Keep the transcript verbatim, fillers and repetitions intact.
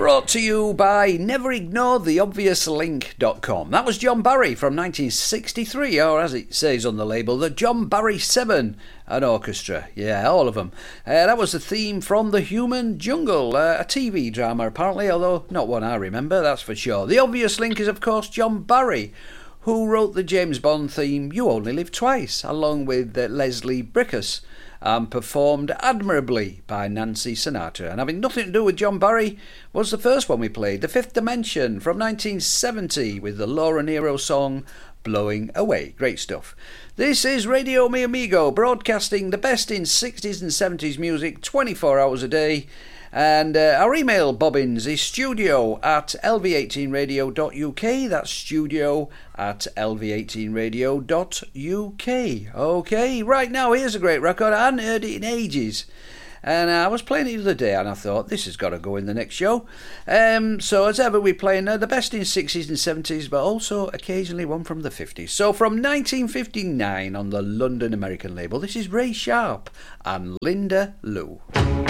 Brought to you by never ignore the obvious link dot com. That was John Barry from nineteen sixty-three, or as it says on the label, the John Barry Seven, an orchestra. Yeah, all of them. Uh, that was the theme from The Human Jungle, uh, a T V drama apparently, although not one I remember, that's for sure. The obvious link is, of course, John Barry, who wrote the James Bond theme You Only Live Twice, along with uh, Leslie Bricusse, and performed admirably by Nancy Sinatra. And having nothing to do with John Barry was the first one we played, The Fifth Dimension from nineteen seventy, with the Laura Nyro song Blowing Away. Great stuff. This is Radio Mi Amigo, broadcasting the best in sixties and seventies music twenty-four hours a day. And uh, our email bobbins is studio at l v eighteen radio dot u k. That's studio at l v eighteen radio dot u k. Okay, right now here's a great record. I hadn't heard it in ages. And uh, I was playing it the other day and I thought, this has got to go in the next show. Um, so as ever, we're playing uh, the best in sixties and seventies, but also occasionally one from the fifties. So from nineteen fifty-nine on the London American label, this is Ray Sharp and Linda Lou.